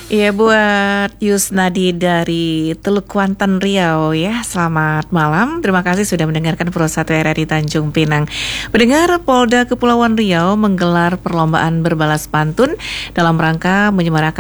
Iya, buat Yusnadi dari Teluk Kuantan Riau ya. Selamat malam. Terima kasih sudah mendengarkan Pro 1 RRI Tanjung Pinang. Pendengar, Polda Kepulauan Riau menggelar perlombaan berbalas pantun dalam rangka menyemarakan